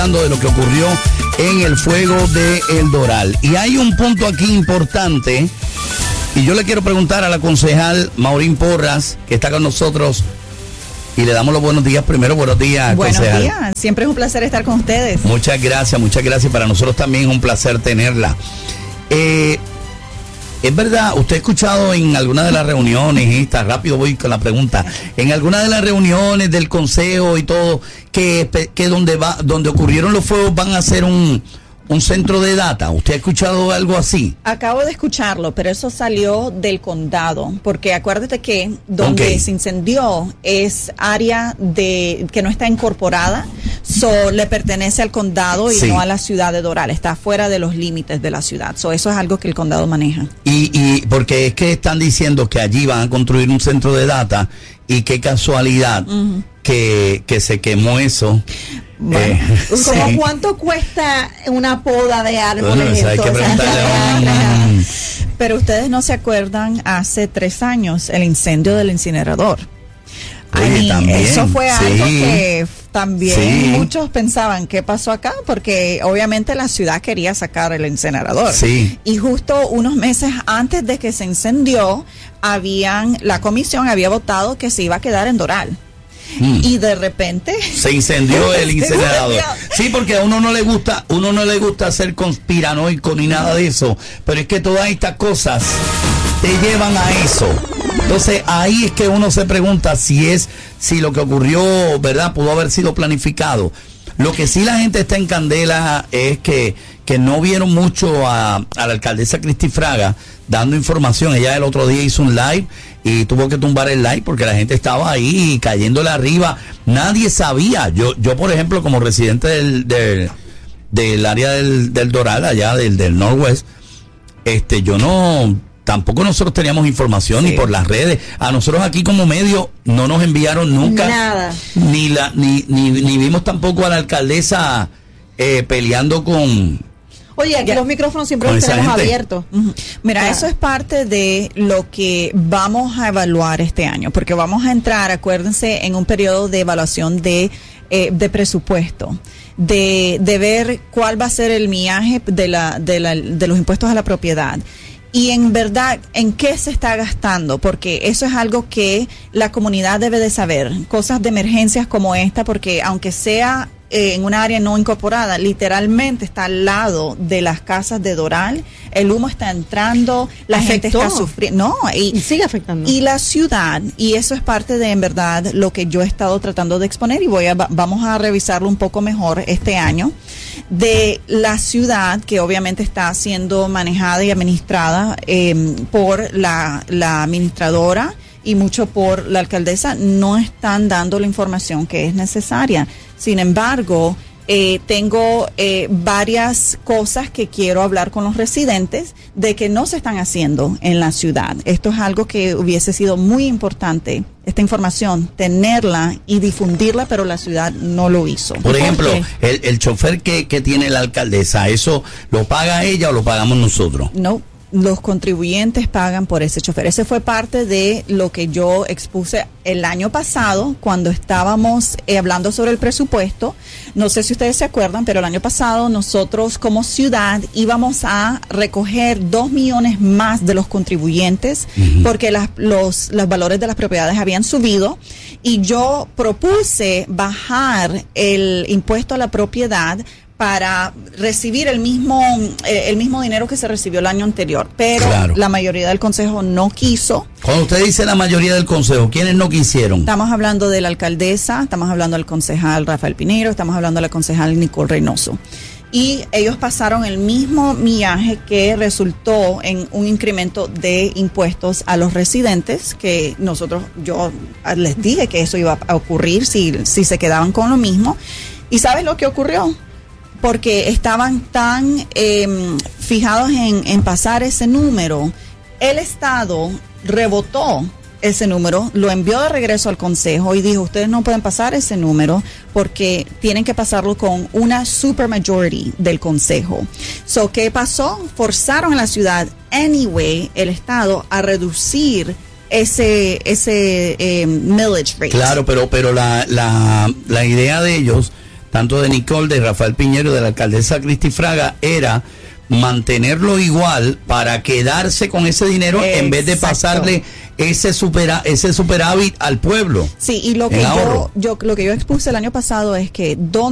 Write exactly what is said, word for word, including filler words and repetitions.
de lo que ocurrió en el fuego de El Doral. Y hay un punto aquí importante, y yo le quiero preguntar a la concejal Maurín Porras, que está con nosotros, y le damos los buenos días primero. Buenos días, buenos concejal. Buenos días, siempre es un placer estar con ustedes. Muchas gracias, muchas gracias. Para nosotros también es un placer tenerla. Eh, es verdad, usted ha escuchado en alguna de las reuniones, y está rápido voy con la pregunta, en alguna de las reuniones del consejo y todo, que, que donde va, donde ocurrieron los fuegos van a hacer un, un centro de data. ¿Usted ha escuchado algo así? Acabo de escucharlo, pero eso salió del condado, porque acuérdate que donde Okay. se incendió es área de que no está incorporada, so le pertenece al condado y Sí. no a la ciudad de Doral, está fuera de los límites de la ciudad, so eso es algo que el condado maneja. Y, y porque es que están diciendo que allí van a construir un centro de data, y qué casualidad uh-huh. que, que se quemó eso. Bueno, eh, ¿Cómo sí. cuánto cuesta una poda de árboles? Bueno, eso hay que preguntarle a un... Pero ustedes no se acuerdan hace tres años el incendio del incinerador. Oye, I mean, también, eso fue sí. algo que también Sí. muchos pensaban qué pasó acá, porque obviamente la ciudad quería sacar el incinerador. Sí. Y justo unos meses antes de que se incendió, habían la comisión había votado que se iba a quedar en Doral. Mm. Y de repente se incendió el incinerador. Sí, porque a uno no le gusta, uno no le gusta ser conspiranoico ni nada de eso, pero es que todas estas cosas te llevan a eso. Entonces ahí es que uno se pregunta si es, si lo que ocurrió, ¿verdad?, pudo haber sido planificado. Lo que sí la gente está en candela es que, que no vieron mucho a, a la alcaldesa Cristi Fraga dando información. Ella el otro día hizo un live y tuvo que tumbar el live porque la gente estaba ahí cayéndole arriba. Nadie sabía. Yo, yo por ejemplo, como residente del, del, del área del, del Doral, allá del, del Northwest, este, yo no... Tampoco nosotros teníamos información, sí, ni por las redes. A nosotros aquí como medio no nos enviaron nunca nada. Ni la ni, ni, ni vimos tampoco a la alcaldesa eh, peleando con... Oye, aquí ya, los micrófonos siempre los tenemos gente. abiertos. Uh-huh. Mira, claro. Eso es parte de lo que vamos a evaluar este año, porque vamos a entrar, acuérdense, en un periodo de evaluación de, eh, de presupuesto. De, de ver cuál va a ser el millaje de, la, de, la, de los impuestos a la propiedad. Y en verdad, ¿en qué se está gastando? Porque eso es algo que la comunidad debe de saber. Cosas de emergencias como esta, porque aunque sea eh, en un área no incorporada, literalmente está al lado de las casas de Doral, el humo está entrando, la Afectó. gente está sufriendo. No, y, y sigue afectando. Y la ciudad, y eso es parte de, en verdad, lo que yo he estado tratando de exponer, y voy a vamos a revisarlo un poco mejor este año, de la ciudad que obviamente está siendo manejada y administrada eh, por la, la administradora y mucho por la alcaldesa. No están dando la información que es necesaria. Sin embargo, eh, tengo eh, varias cosas que quiero hablar con los residentes de que no se están haciendo en la ciudad. Esto es algo que hubiese sido muy importante, esta información, tenerla y difundirla, pero la ciudad no lo hizo. Por ejemplo, el, el chofer que, que tiene la alcaldesa, ¿eso lo paga ella o lo pagamos nosotros? No. Los contribuyentes pagan por ese chofer. Ese fue parte de lo que yo expuse el año pasado cuando estábamos eh, hablando sobre el presupuesto. No sé si ustedes se acuerdan, pero el año pasado nosotros como ciudad íbamos a recoger dos millones más de los contribuyentes uh-huh. porque las, los, los valores de las propiedades habían subido, y yo propuse bajar el impuesto a la propiedad para recibir el mismo eh, el mismo dinero que se recibió el año anterior, pero claro. La mayoría del consejo no quiso. Cuando usted dice la mayoría del consejo, ¿quiénes no quisieron? Estamos hablando de la alcaldesa, estamos hablando del concejal Rafael Pinero, estamos hablando de la concejal Nicole Reynoso. Y ellos pasaron el mismo millaje que resultó en un incremento de impuestos a los residentes, que nosotros, yo les dije que eso iba a ocurrir si, si se quedaban con lo mismo. ¿Y sabes lo que ocurrió? Porque estaban tan eh, fijados en, en pasar ese número, el Estado rebotó ese número, lo envió de regreso al Consejo y dijo, ustedes no pueden pasar ese número porque tienen que pasarlo con una supermajority del Consejo. So, ¿qué pasó? Forzaron a la ciudad, anyway, el Estado, a reducir ese ese eh, millage rate. Claro, pero, pero la, la, la idea de ellos tanto de Nicole, de Rafael Piñero, de la alcaldesa Cristi Fraga, era mantenerlo igual para quedarse con ese dinero. Exacto. En vez de pasarle ese supera, ese superávit al pueblo. Sí, y lo que yo, yo lo que yo expuse el año pasado es que